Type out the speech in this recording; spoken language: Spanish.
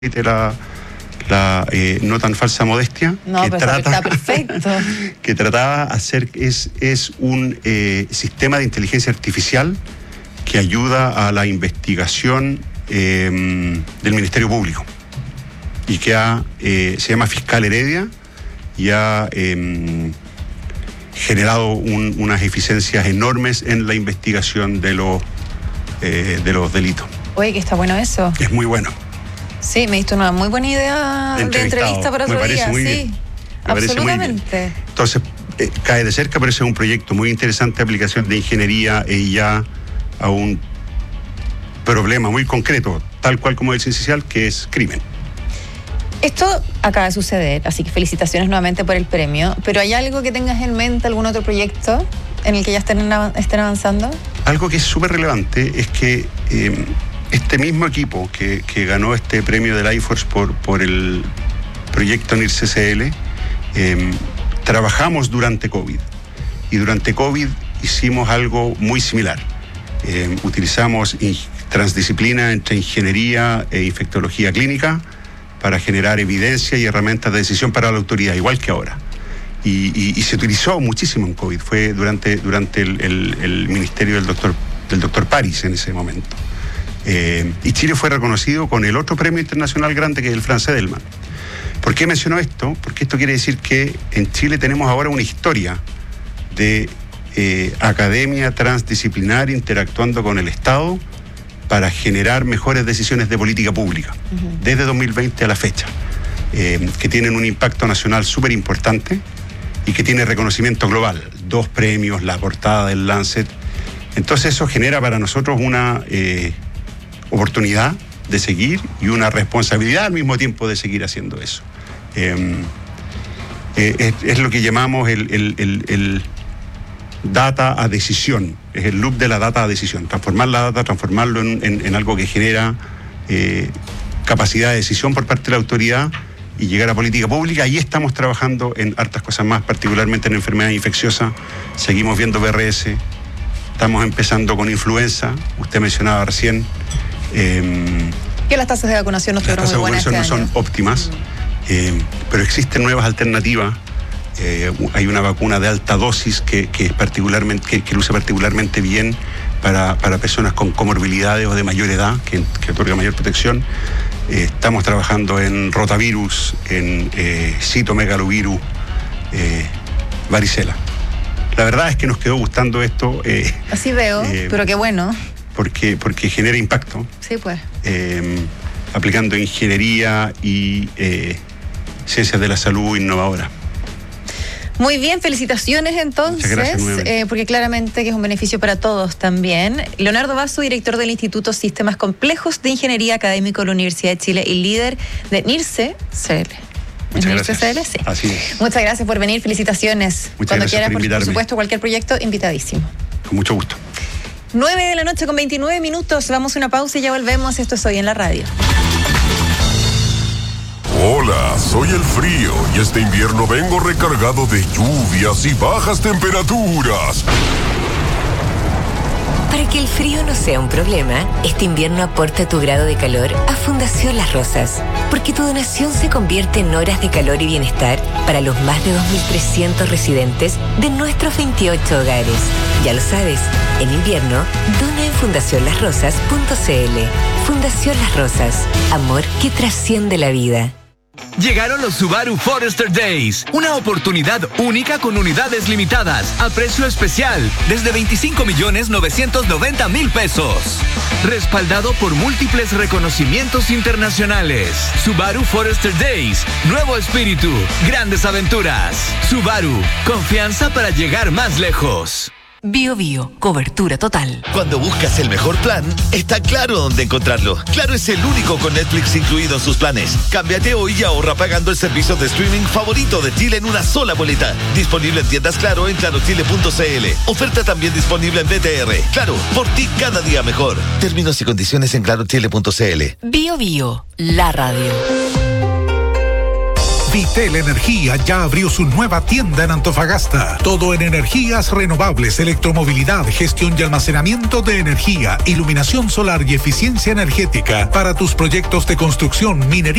la no tan falsa modestia, no, que pero está perfecto. Que trataba de hacer, es un sistema de inteligencia artificial que ayuda a la investigación del Ministerio Público y que se llama Fiscal Heredia y ha generado unas eficiencias enormes en la investigación de los delitos. Oye, que está bueno eso. Es muy bueno. Sí, me diste una muy buena idea de entrevista para otro día. Muy sí, bien. absolutamente. Entonces, cae de cerca, pero ese es un proyecto muy interesante de aplicación de ingeniería y ya a un problema muy concreto, tal cual como el esencial, que es crimen. Esto acaba de suceder, así que felicitaciones nuevamente por el premio, pero ¿hay algo que tengas en mente, algún otro proyecto en el que ya estén avanzando? Algo que es súper relevante es que este mismo equipo que ganó este premio del iForce por el proyecto NIRCCL, trabajamos durante COVID. Y durante COVID hicimos algo muy similar. Utilizamos transdisciplina entre ingeniería e infectología clínica para generar evidencia y herramientas de decisión para la autoridad, igual que ahora. Y se utilizó muchísimo en COVID. Fue durante el ministerio del doctor París en ese momento. Y Chile fue reconocido con el otro premio internacional grande, que es el Franz Edelman. ¿Por qué menciono esto? Porque esto quiere decir que en Chile tenemos ahora una historia de academia transdisciplinar interactuando con el Estado para generar mejores decisiones de política pública, desde 2020 a la fecha, que tienen un impacto nacional súper importante y que tiene reconocimiento global. 2 premios, la portada del Lancet. Entonces eso genera para nosotros una oportunidad de seguir y una responsabilidad al mismo tiempo de seguir haciendo eso. Es lo que llamamos el data a decisión, es el loop de la data a decisión, transformar la data, transformarlo en algo que genera capacidad de decisión por parte de la autoridad y llegar a política pública. Ahí estamos trabajando en hartas cosas más, particularmente en enfermedades infecciosas. Seguimos viendo BRS, estamos empezando con influenza, usted mencionaba recién. Que las tasas de vacunación no estuvieron muy buenas este año. Las tasas de vacunación no son óptimas, pero existen nuevas alternativas. Hay una vacuna de alta dosis que luce particularmente bien para personas con comorbilidades o de mayor edad, que otorga mayor protección. Estamos trabajando en rotavirus, en citomegalovirus, varicela. La verdad es que nos quedó gustando esto. Así veo, pero qué bueno. Porque genera impacto. Sí, pues. Aplicando ingeniería y ciencias de la salud innovadora. Muy bien, felicitaciones entonces. Muchas gracias, porque claramente que es un beneficio para todos también. Leonardo Basso, director del Instituto Sistemas Complejos de Ingeniería Académico de la Universidad de Chile y líder de NIRCCL. Muchas gracias. Sí. Así es. Muchas gracias por venir, felicitaciones. Muchas Cuando gracias quieras, por supuesto, cualquier proyecto, invitadísimo. Con mucho gusto. 9:29 p.m. Vamos a una pausa y ya volvemos. Esto es Hoy en la Radio. Hola, soy el frío y este invierno vengo recargado de lluvias y bajas temperaturas. Para que el frío no sea un problema, este invierno aporta tu grado de calor a Fundación Las Rosas, porque tu donación se convierte en horas de calor y bienestar para los más de 2.300 residentes de nuestros 28 hogares. Ya lo sabes, en invierno, dona en fundacionlasrosas.cl. Fundación Las Rosas, amor que trasciende la vida. Llegaron los Subaru Forester Days, una oportunidad única con unidades limitadas, a precio especial, desde 25.990.000 pesos. Respaldado por múltiples reconocimientos internacionales. Subaru Forester Days, nuevo espíritu, grandes aventuras. Subaru, confianza para llegar más lejos. Bio Bio, cobertura total. Cuando buscas el mejor plan, está Claro dónde encontrarlo. Claro es el único con Netflix incluido en sus planes. Cámbiate hoy y ahorra pagando el servicio de streaming favorito de Chile en una sola boleta. Disponible en tiendas Claro en clarochile.cl. Oferta también disponible en BTR. Claro, por ti cada día mejor. Términos y condiciones en clarochile.cl. Bio Bio, la radio. Vitel Energía ya abrió su nueva tienda en Antofagasta. Todo en energías renovables, electromovilidad, gestión y almacenamiento de energía, iluminación solar y eficiencia energética para tus proyectos de construcción, minería